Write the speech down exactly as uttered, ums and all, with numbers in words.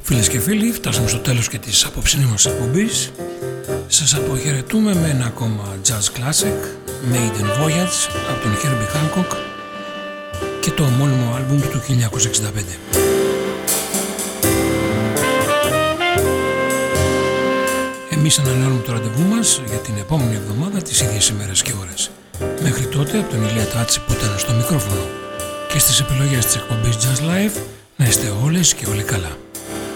Φίλες και φίλοι, φτάσαμε στο τέλος και της απόψινής μας εκπομπής. Σας αποχαιρετούμε με ένα ακόμα jazz classic, Maiden Voyage, από τον Herbie Hancock και το ομώνυμο άλμπουμ του χίλια εννιακόσια εξήντα πέντε. Εμείς ανανεώνουμε το ραντεβού μας για την επόμενη εβδομάδα τις ίδιες ημέρες και ώρες. Μέχρι τότε, από τον Ηλία Τάτση που ήταν στο μικρόφωνο και στις επιλογές της εκπομπής Jazz Live, να είστε όλες και όλοι καλά.